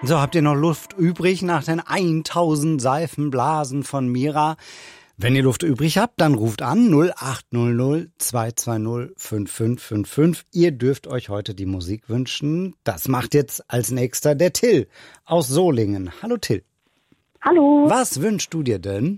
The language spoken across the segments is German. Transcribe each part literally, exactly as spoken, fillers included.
So, habt ihr noch Luft übrig nach den tausend Seifenblasen von Mira? Wenn ihr Luft übrig habt, dann ruft an null acht null null zwei zwei null fünf fünf fünf fünf. Ihr dürft euch heute die Musik wünschen. Das macht jetzt als nächster der Till aus Solingen. Hallo Till. Hallo. Was wünschst du dir denn?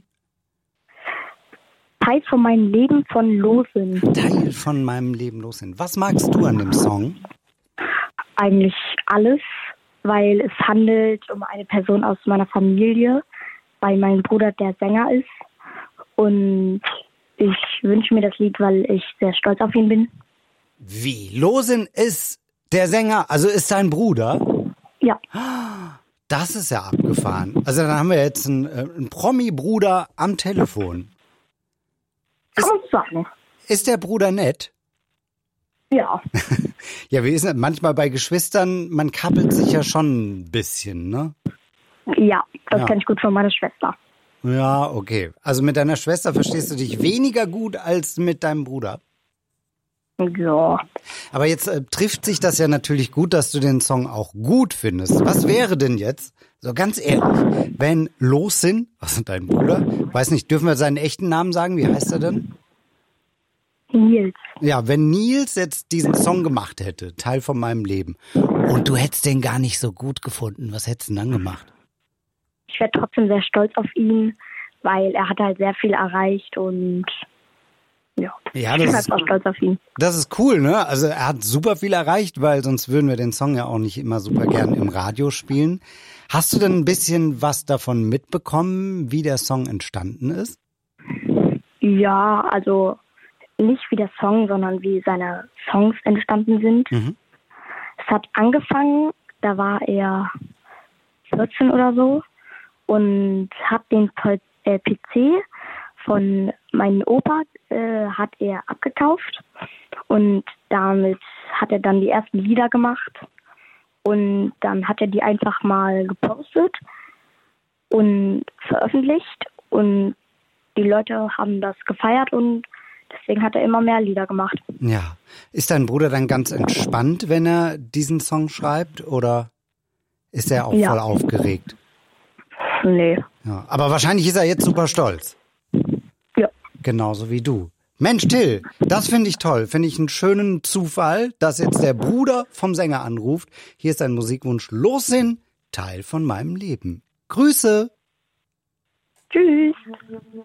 Teil von meinem Leben von Losin. Teil von meinem Leben Losin. Was magst du an dem Song? Eigentlich alles, weil es handelt um eine Person aus meiner Familie, weil mein Bruder der Sänger ist. Und ich wünsche mir das Lied, weil ich sehr stolz auf ihn bin. Wie? Losin ist der Sänger, also ist sein Bruder? Ja. Das ist ja abgefahren. Also dann haben wir jetzt einen, einen Promi-Bruder am Telefon. Kann man sagen. Ist der Bruder nett? Ja. Ja, wie ist das? Manchmal bei Geschwistern, man kappelt sich ja schon ein bisschen, ne? Ja, das Ja. kenne ich gut von meiner Schwester. Ja, okay. Also mit deiner Schwester verstehst du dich weniger gut als mit deinem Bruder. Ja. Aber jetzt äh, trifft sich das ja natürlich gut, dass du den Song auch gut findest. Was wäre denn jetzt, so ganz ehrlich, wenn Losin, was ist dein Bruder? Weiß nicht, dürfen wir seinen echten Namen sagen? Wie heißt er denn? Nils. Ja, wenn Nils jetzt diesen Song gemacht hätte, Teil von meinem Leben, und du hättest den gar nicht so gut gefunden, was hättest du denn dann gemacht? Ich wäre trotzdem sehr stolz auf ihn, weil er hat halt sehr viel erreicht und ja, Ja, ich bin das halt ist, auch stolz auf ihn. das ist cool, ne? Also er hat super viel erreicht, weil sonst würden wir den Song ja auch nicht immer super gern im Radio spielen. Hast du denn ein bisschen was davon mitbekommen, wie der Song entstanden ist? Ja, also nicht wie der Song, sondern wie seine Songs entstanden sind. Mhm. Es hat angefangen, da war er vierzehn oder so und hat den P C von meinem Opa äh, hat er abgekauft und damit hat er dann die ersten Lieder gemacht und dann hat er die einfach mal gepostet und veröffentlicht und die Leute haben das gefeiert und deswegen hat er immer mehr Lieder gemacht. Ja. Ist dein Bruder dann ganz entspannt, wenn er diesen Song schreibt, oder ist er auch Ja. voll aufgeregt? Nee. Ja. Aber wahrscheinlich ist er jetzt super stolz. Ja. Genauso wie du. Mensch, Till, das finde ich toll. Finde ich einen schönen Zufall, dass jetzt der Bruder vom Sänger anruft. Hier ist ein Musikwunsch. Losin, Teil von meinem Leben. Grüße! Tschüss.